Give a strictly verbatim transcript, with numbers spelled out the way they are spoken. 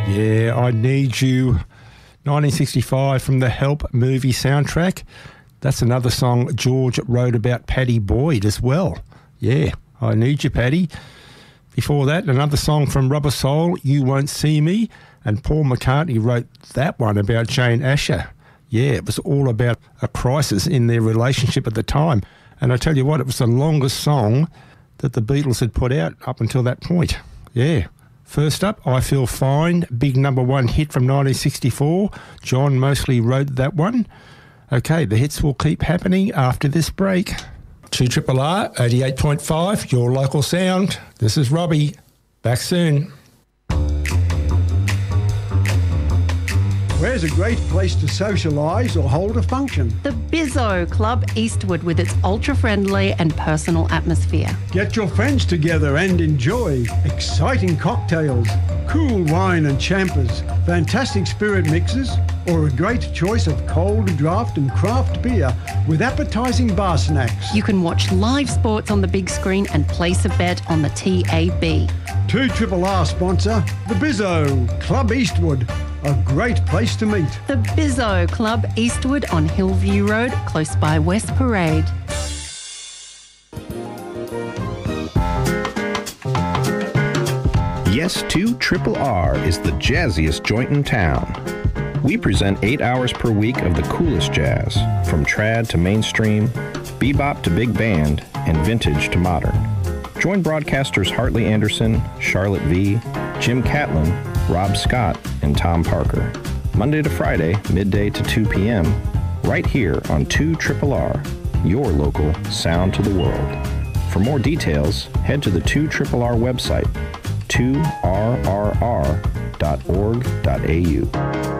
Yeah, I Need You, nineteen sixty-five from the Help movie soundtrack. That's another song George wrote about Paddy Boyd as well. Yeah, I Need You, Paddy. Before that, another song from Rubber Soul, You Won't See Me, and Paul McCartney wrote that one about Jane Asher. Yeah, it was all about a crisis in their relationship at the time. And I tell you what, it was the longest song that the Beatles had put out up until that point. Yeah. First up, I Feel Fine, big number one hit from nineteen sixty-four. John mostly wrote that one. Okay, the hits will keep happening after this break. two R R R, eighty-eight point five, your local sound. This is Robbie. Back soon. Where's a great place to socialise or hold a function? The Bizzo Club Eastwood with its ultra-friendly and personal atmosphere. Get your friends together and enjoy exciting cocktails, cool wine and champers, fantastic spirit mixes, or a great choice of cold draft and craft beer with appetising bar snacks. You can watch live sports on the big screen and place a bet on the T A B. two R R R sponsor, the Bizzo Club Eastwood. A great place to meet. The Bizzo Club Eastwood on Hillview Road, close by West Parade. Yes to Triple R is the jazziest joint in town. We present eight hours per week of the coolest jazz, from trad to mainstream, bebop to big band, and vintage to modern. Join broadcasters Hartley Anderson, Charlotte V, Jim Catlin, Rob Scott, and Tom Parker. Monday to Friday, midday to two p.m., right here on two R R R, your local sound to the world. For more details, head to the two R R R website, two R R R dot org dot A U.